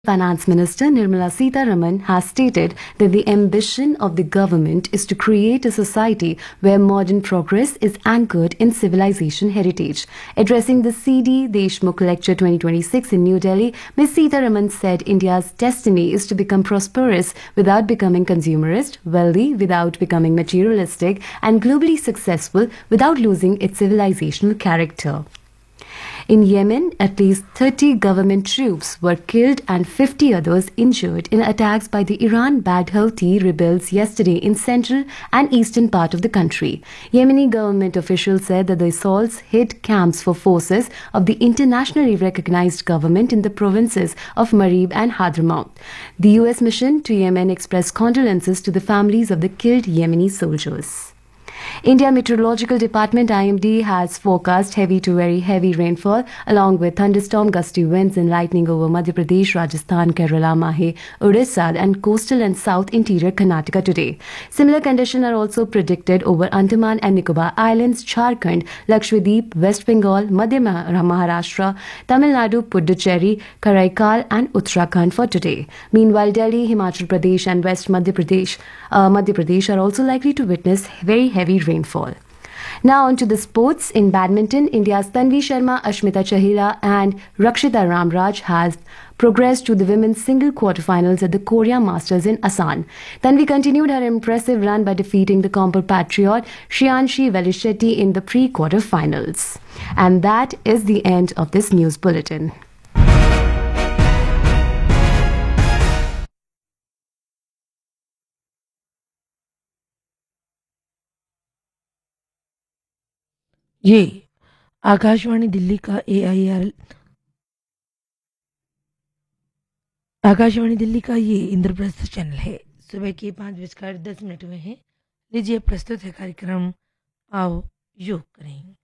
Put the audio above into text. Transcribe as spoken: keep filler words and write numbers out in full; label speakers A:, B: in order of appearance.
A: Finance Minister Nirmala Sitharaman has stated that the ambition of the government is to create a society where modern progress is anchored in civilization heritage. Addressing the C D Deshmukh Lecture twenty twenty-six in New Delhi, Miz Sitharaman said India's destiny is to become prosperous without becoming consumerist, wealthy without becoming materialistic, and globally successful without losing its civilizational character. In Yemen, at least thirty government troops were killed and fifty others injured in attacks by the Iran-backed Houthi rebels yesterday in central and eastern part of the country. Yemeni government officials said that the assaults hit camps for forces of the internationally recognized government in the provinces of Marib and Hadramaut. The U S mission to Yemen expressed condolences to the families of the killed Yemeni soldiers. India Meteorological Department I M D has forecast heavy to very heavy rainfall along with thunderstorm gusty winds and lightning over Madhya Pradesh, Rajasthan, Kerala, Mahe, Odisha and coastal and south interior Karnataka today. Similar conditions are also predicted over Andaman and Nicobar Islands, Jharkhand, Lakshadweep, West Bengal, Madhya Maharashtra, Tamil Nadu, Puducherry, Karaikal and Uttarakhand for today. Meanwhile, Delhi, Himachal Pradesh and West Madhya Pradesh, uh, Madhya Pradesh are also likely to witness very heavy rainfall. Now on to the sports. In badminton, India's Tanvi Sharma, Ashmita Chahila and Rakshita Ramraj has progressed to the women's single quarterfinals at the Korea Masters in Asan. Tanvi continued her impressive run by defeating the compatriot Shriyanshi Velishetty in the pre-quarterfinals. And that is the end of this news bulletin.
B: ये आकाशवाणी दिल्ली का AIR Akashvani Delhi का ये Indraprastha channel है। सुबह के पाँच बजकर दस मिनट हुए हैं। लीजिए प्रस्तुत है कार्यक्रम आओ योग करें।